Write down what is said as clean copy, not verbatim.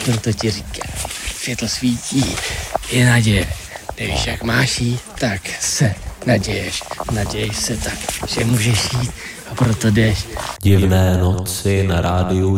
proto ti říkám, světlo svítí, je naděje. Nevíš, jak máš jít, tak se naděješ. Naděješ se tak, že můžeš jít a proto jdeš. Divné noci na rádiu